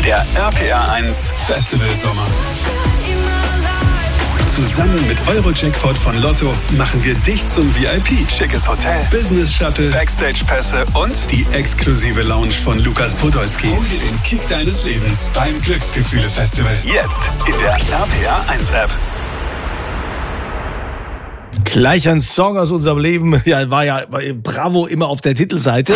Der RPR1 Festival Sommer. Zusammen mit Euro-Jackpot von Lotto machen wir dich zum VIP. Schickes Hotel, Business Shuttle, Backstage-Pässe und die exklusive Lounge von Lukas Podolski. Hol dir den Kick deines Lebens beim Glücksgefühle-Festival. Jetzt in der RPR1-App. Gleich ein Song aus unserem Leben. Ja, war ja bei Bravo immer auf der Titelseite.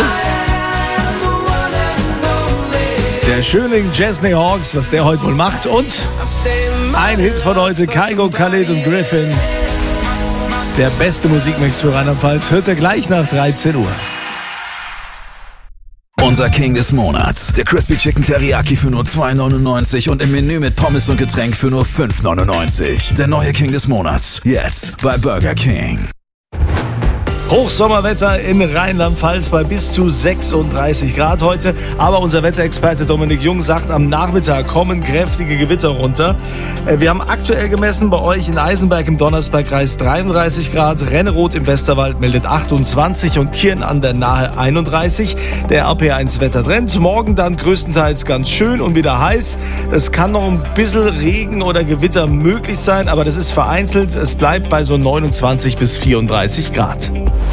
Der Schönling Chesney Hawks, was der heute wohl macht. Und ein Hit von heute, Kygo, Khaled und Griffin. Der beste Musikmix für Rheinland-Pfalz hört ihr gleich nach 13 Uhr. Unser King des Monats. Der Crispy Chicken Teriyaki für nur 2,99 und im Menü mit Pommes und Getränk für nur 5,99. Der neue King des Monats. Jetzt bei Burger King. Hochsommerwetter in Rheinland-Pfalz bei bis zu 36 Grad heute. Aber unser Wetterexperte Dominik Jung sagt, am Nachmittag kommen kräftige Gewitter runter. Wir haben aktuell gemessen bei euch in Eisenberg im Donnersbergkreis 33 Grad. Renneroth im Westerwald meldet 28 und Kirn an der Nahe 31. Der RPR1 Wettertrend. Morgen dann größtenteils ganz schön und wieder heiß. Es kann noch ein bisschen Regen oder Gewitter möglich sein, aber das ist vereinzelt. Es bleibt bei so 29 bis 34 Grad.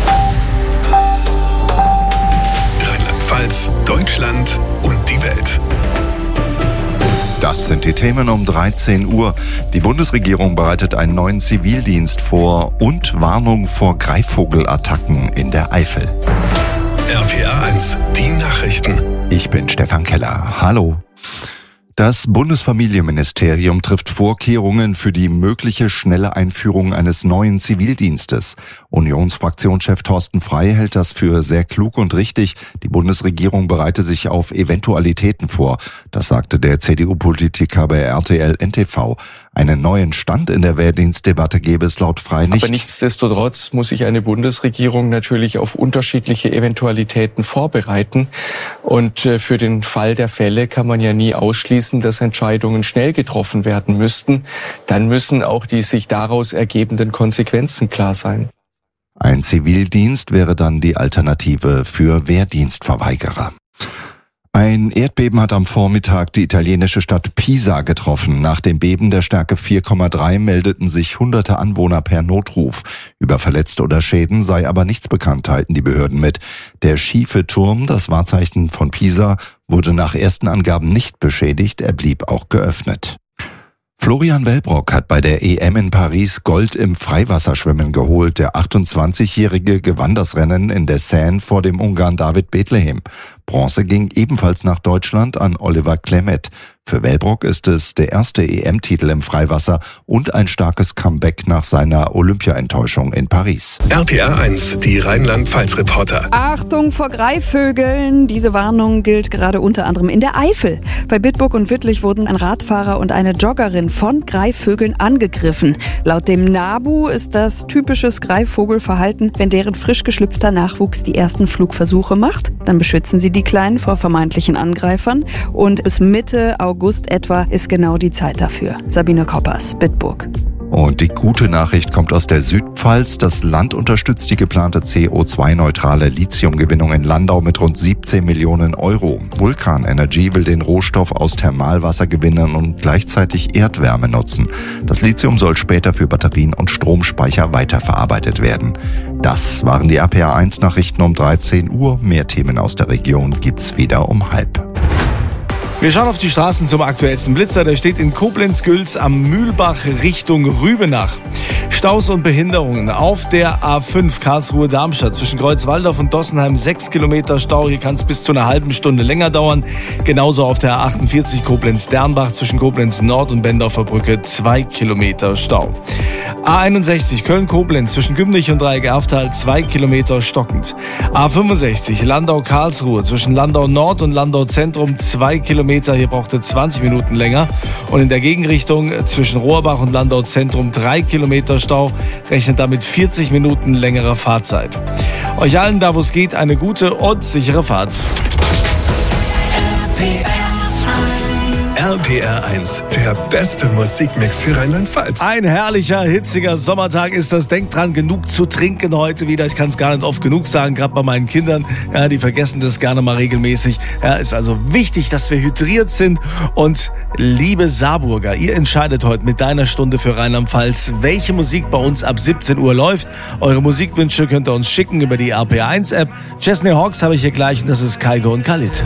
Rheinland-Pfalz, Deutschland und die Welt. Das sind die Themen um 13 Uhr. Die Bundesregierung bereitet einen neuen Zivildienst vor und Warnung vor Greifvogelattacken in der Eifel. RPR1, die Nachrichten. Ich bin Stefan Keller. Hallo. Das Bundesfamilienministerium trifft Vorkehrungen für die mögliche schnelle Einführung eines neuen Zivildienstes. Unionsfraktionschef Thorsten Frey hält das für sehr klug und richtig. Die Bundesregierung bereite sich auf Eventualitäten vor. Das sagte der CDU-Politiker bei RTL NTV. Einen neuen Stand in der Wehrdienstdebatte gäbe es laut Frey nicht. Aber nichtsdestotrotz muss sich eine Bundesregierung natürlich auf unterschiedliche Eventualitäten vorbereiten. Und für den Fall der Fälle kann man ja nie ausschließen, dass Entscheidungen schnell getroffen werden müssten. Dann müssen auch die sich daraus ergebenden Konsequenzen klar sein. Ein Zivildienst wäre dann die Alternative für Wehrdienstverweigerer. Ein Erdbeben hat am Vormittag die italienische Stadt Pisa getroffen. Nach dem Beben der Stärke 4,3 meldeten sich hunderte Anwohner per Notruf. Über Verletzte oder Schäden sei aber nichts bekannt, teilten die Behörden mit. Der schiefe Turm, das Wahrzeichen von Pisa, wurde nach ersten Angaben nicht beschädigt, er blieb auch geöffnet. Florian Wellbrock hat bei der EM in Paris Gold im Freiwasserschwimmen geholt. Der 28-Jährige gewann das Rennen in der Seine vor dem Ungarn David Bethlehem. Bronze ging ebenfalls nach Deutschland an Oliver Klemet. Für Wellbrock ist es der erste EM-Titel im Freiwasser und ein starkes Comeback nach seiner Olympia-Enttäuschung in Paris. RPR1, die Rheinland-Pfalz-Reporter. Achtung vor Greifvögeln. Diese Warnung gilt gerade unter anderem in der Eifel. Bei Bitburg und Wittlich wurden ein Radfahrer und eine Joggerin von Greifvögeln angegriffen. Laut dem NABU ist das typisches Greifvogelverhalten, wenn deren frisch geschlüpfter Nachwuchs die ersten Flugversuche macht. Dann beschützen sie die Kleinen vor vermeintlichen Angreifern. Und bis Mitte August etwa ist genau die Zeit dafür. Sabine Koppers, Bitburg. Und die gute Nachricht kommt aus der Südpfalz. Das Land unterstützt die geplante CO2-neutrale Lithiumgewinnung in Landau mit rund 17 Millionen Euro. Vulcan Energy will den Rohstoff aus Thermalwasser gewinnen und gleichzeitig Erdwärme nutzen. Das Lithium soll später für Batterien und Stromspeicher weiterverarbeitet werden. Das waren die RPR1-Nachrichten um 13 Uhr. Mehr Themen aus der Region gibt's wieder um 12:30. Wir schauen auf die Straßen zum aktuellsten Blitzer. Der steht in Koblenz-Gülz am Mühlbach Richtung Rübenach. Staus und Behinderungen auf der A5 Karlsruhe-Darmstadt zwischen Kreuzwaldorf und Dossenheim 6 Kilometer Stau. Hier kann es bis zu einer halben Stunde länger dauern. Genauso auf der A48 Koblenz-Dernbach zwischen Koblenz-Nord und Bendorfer Brücke 2 Kilometer Stau. A61 Köln-Koblenz zwischen Gümnich und Dreieck-Erftal 2 Kilometer stockend. A65 Landau-Karlsruhe zwischen Landau-Nord und Landau-Zentrum 2 Kilometer. Hier braucht es 20 Minuten länger. Und in der Gegenrichtung zwischen Rohrbach und Landau-Zentrum 3 Kilometer Stau. Rechnet damit 40 Minuten längerer Fahrzeit. Euch allen, da wo es geht, eine gute und sichere Fahrt. RPR1, der beste Musikmix für Rheinland-Pfalz. Ein herrlicher, hitziger Sommertag ist das. Denkt dran, genug zu trinken heute wieder. Ich kann es gar nicht oft genug sagen, gerade bei meinen Kindern. Ja, die vergessen das gerne mal regelmäßig. Ja, ist also wichtig, dass wir hydriert sind. Und liebe Saarburger, ihr entscheidet heute mit deiner Stunde für Rheinland-Pfalz, welche Musik bei uns ab 17 Uhr läuft. Eure Musikwünsche könnt ihr uns schicken über die RPR1-App. Chesney Hawks habe ich hier gleich und das ist Kaigo und Khalid.